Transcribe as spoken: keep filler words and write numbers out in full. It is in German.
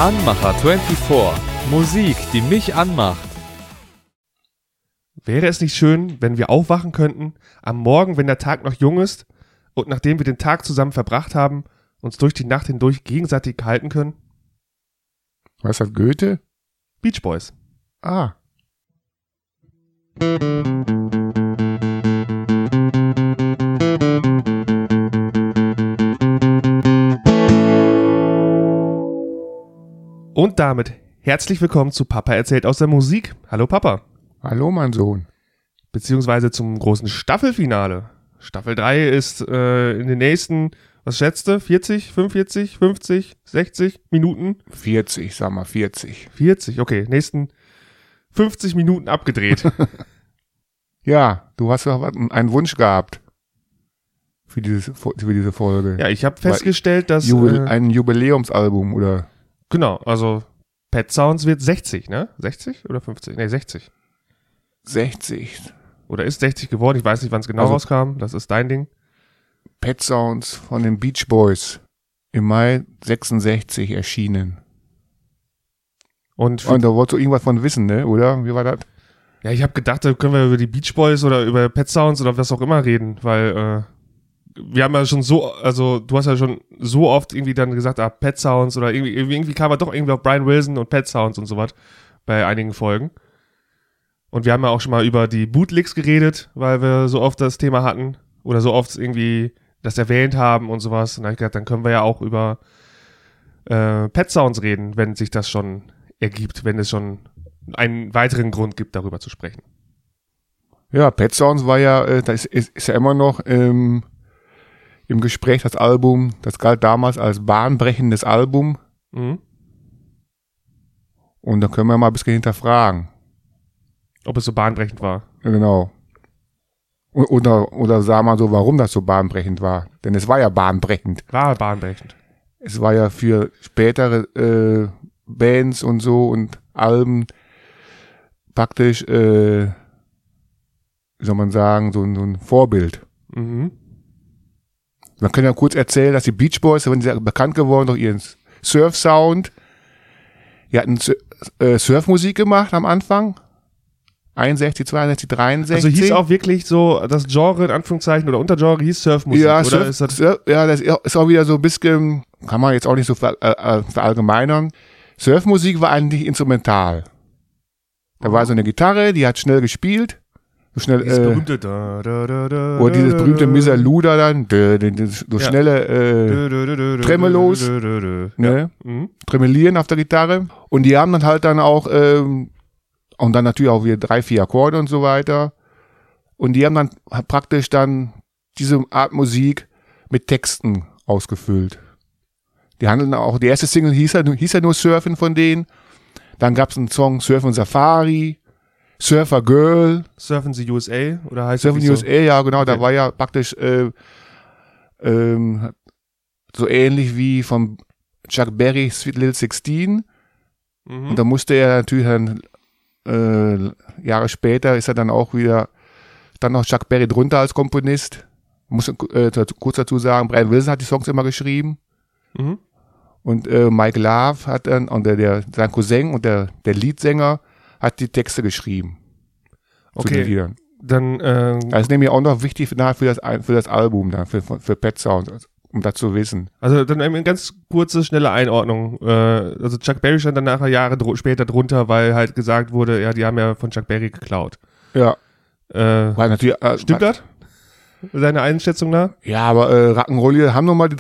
Anmacher vierundzwanzig. Musik, die mich anmacht. Wäre es nicht schön, wenn wir aufwachen könnten, am Morgen, wenn der Tag noch jung ist und nachdem wir den Tag zusammen verbracht haben, uns durch die Nacht hindurch gegenseitig halten können? Was hat Goethe? Beach Boys. Ah. Und damit herzlich willkommen zu Papa erzählt aus der Musik. Hallo Papa. Hallo mein Sohn. Beziehungsweise zum großen Staffelfinale. Staffel drei ist äh, in den nächsten, was schätzt du, vierzig, fünfundvierzig, fünfzig, sechzig Minuten? vierzig, sag mal vierzig. vierzig, okay, nächsten fünfzig Minuten abgedreht. Ja, du hast doch einen Wunsch gehabt für, dieses, für diese Folge. Ja, ich habe festgestellt, dass... Jubil- äh, ein Jubiläumsalbum, oder? Genau, also Pet Sounds wird sechzig, ne? sechzig oder fünfzig? Ne, sechzig. sechzig. Oder ist sechzig geworden, ich weiß nicht, wann es genau Also- rauskam, das ist dein Ding. Pet Sounds von den Beach Boys. Im Mai sechsundsechzig erschienen. Und, Und da wolltest du irgendwas von wissen, ne? Oder? Wie war das? ja, ich habe gedacht, da können wir über die Beach Boys oder über Pet Sounds oder was auch immer reden, weil äh, wir haben ja schon so, also du hast ja schon so oft irgendwie dann gesagt, ah, Pet Sounds oder irgendwie, irgendwie kam er doch irgendwie auf Brian Wilson und Pet Sounds und sowas bei einigen Folgen. Und wir haben ja auch schon mal über die Bootlegs geredet, weil wir so oft das Thema hatten oder so oft irgendwie das erwähnt haben und sowas. Und dann habe ich gedacht, dann können wir ja auch über äh, Pet Sounds reden, wenn sich das schon ergibt, wenn es schon einen weiteren Grund gibt, darüber zu sprechen. Ja, Pet Sounds war ja, äh, das ist, ist ja immer noch ähm, im Gespräch, das Album. Das galt damals als bahnbrechendes Album. Mhm. Und da können wir mal ein bisschen hinterfragen. Ob es so bahnbrechend war. Ja, genau. O- Oder, oder sagen wir so, warum das so bahnbrechend war. Denn es war ja bahnbrechend. War bahnbrechend. Es war ja für spätere äh, Bands und so und Alben praktisch, äh, wie soll man sagen, so, ein- so ein Vorbild. Mhm. Man kann ja kurz erzählen, dass die Beach Boys, wenn sie bekannt geworden durch ihren Surf-Sound, die hatten Sur- äh, Surfmusik gemacht am Anfang. einundsechzig, zweiundsechzig, dreiundsechzig. Also hieß auch wirklich so, das Genre in Anführungszeichen oder Untergenre hieß Surfmusik, ja, oder? Surf, Ist das, Surf, ja, das ist auch wieder so ein bisschen, kann man jetzt auch nicht so ver, äh, verallgemeinern. Surfmusik war eigentlich instrumental. Da war so eine Gitarre, die hat schnell gespielt. So schnell, dieses äh, berühmte da, da, da, da, oder dieses da, berühmte da, Miser Luda dann, dö, dö, dö, so Ja. schnelle äh, da, da, da, da, da, Tremelos. da, da, da, da. ne, Mhm. Tremelieren auf der Gitarre. Und die haben dann halt dann auch, ähm, und dann natürlich auch wieder drei, vier Akkorde und so weiter. Und die haben dann praktisch dann diese Art Musik mit Texten ausgefüllt. Die handeln auch, die erste Single hieß ja, hieß ja nur Surfen von denen. Dann gab es einen Song Surfen Safari, Surfer Girl, Surfen Sie U S A oder heißt Surfen das U S A, ja genau, da Okay. war ja praktisch äh, ähm, so ähnlich wie von Chuck Berry Sweet Little sixteen. Mhm. Und da musste er natürlich dann, äh, Jahre später ist er dann auch wieder, dann noch Chuck Berry drunter als Komponist. Muss äh, kurz dazu sagen, Brian Wilson hat die Songs immer geschrieben. Mhm. Und äh, Mike Love hat dann, und der, der, sein Cousin und der, der Leadsänger hat die Texte geschrieben. Zu den Okay, Liedern. dann äh, Das ist nämlich auch noch wichtig für, für, das, für das Album, dann, für, für Pet Sounds, um das zu wissen. also dann eine ganz kurze, schnelle Einordnung. Äh, also Chuck Berry stand dann nachher Jahre dr- später drunter, weil halt gesagt wurde, ja, die haben ja von Chuck Berry geklaut. Ja. Äh, Weil natürlich, äh, stimmt das? Seine Einschätzung nach? Ja, aber äh, Rock'n'Roll haben nochmal die